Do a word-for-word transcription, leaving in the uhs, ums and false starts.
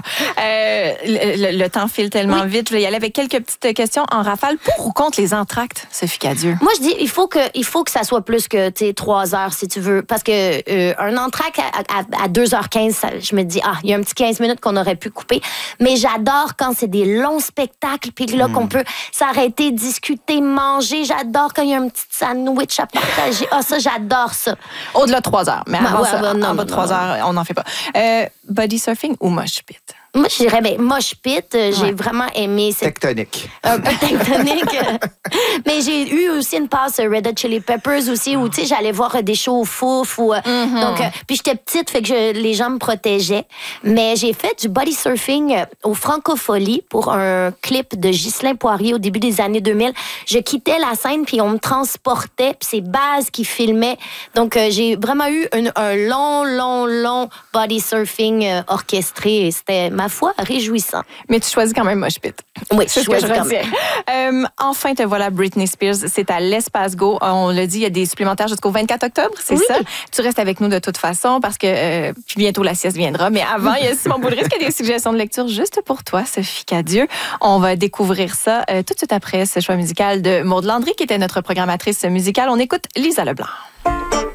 Euh, le, le temps file tellement Oui. vite. Je vais y aller avec quelques petites questions en rafale. Pour ou contre les entractes, Sophie Cadieux? Moi, je dis, il faut que, il faut que ça soit plus que, tu sais, trois heures, si tu veux. Parce que euh, un entracte à, à, à deux heures quinze, ça, je me dis, ah, il y a un petit quinze minutes qu'on aurait pu couper. Mais j'adore quand c'est des longs spectacles, puis là, mm. qu'on peut s'arrêter, discuter, manger. J'adore quand il y a un petit sandwich à partager. Ah, ça, j'adore ça. Au-delà de trois heures. Mais Ben, avant ouais, ça, ben, non, en bas de trois heures, on n'en fait pas. Euh, body surfing ou mosh pit? Moi, je dirais, ben, mosh pit, euh, j'ai Ouais. vraiment aimé cette... Tectonique. Un peu tectonique. Mais j'ai eu aussi une passe euh, Red Hot Chili Peppers aussi, où, tu sais, j'allais voir euh, des shows au Fouf. Ou, euh, Mm-hmm. donc, euh, puis j'étais petite, fait que je- les gens me protégeaient. Mais j'ai fait du body surfing euh, au Francofolie pour un clip de Ghislain Poirier au début des années deux mille. Je quittais la scène, puis on me transportait, puis c'est Baz qui filmait. Donc, euh, j'ai vraiment eu une- un long, long, long body surfing euh, orchestré. Et c'était, ma foi, réjouissant. Mais tu choisis quand même mosh pit. Oui, C'est je ce que je choisis quand retiens. Euh, enfin, te voilà Britney Spears. C'est à l'Espace Go. On l'a dit, il y a des supplémentaires jusqu'au vingt-quatre octobre, c'est Oui. ça? Tu restes avec nous de toute façon parce que euh, puis bientôt la sieste viendra. Mais avant, il y a Simon Boulris qui a des suggestions de lecture juste pour toi, Sophie Cadieux. On va découvrir ça euh, tout de suite après ce choix musical de Maude Landry, qui était notre programmatrice musicale. On écoute Lisa Leblanc.